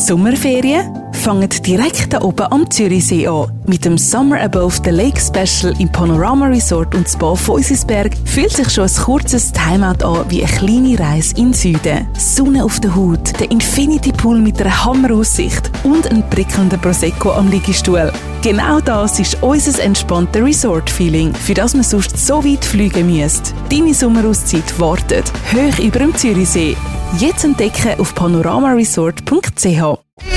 Sommerferien? Fangt direkt da oben am Zürichsee an. Mit dem Summer Above the Lake Special im Panorama Resort und Spa Feusisberg fühlt sich schon ein kurzes Timeout an wie eine kleine Reise in den Süden. Sonne auf der Haut, der Infinity Pool mit einer Hammeraussicht und ein prickelnder Prosecco am Liegestuhl. Genau das ist unser entspanntes Resort-Feeling, für das man sonst so weit fliegen müsste. Deine Sommerauszeit wartet, hoch über dem Zürichsee. Jetzt entdecken auf panoramaresort.ch.